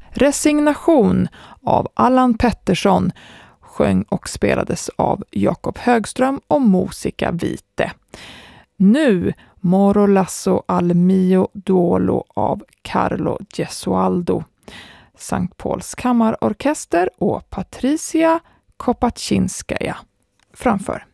Resignation av Allan Pettersson sjöng och spelades av Jakob Högström och Musica Vitae. Nu Moro Lasso al mio duolo av Carlo Gesualdo. Sankt Pauls kammarorkester och Patricia Kopaczynskaja framför.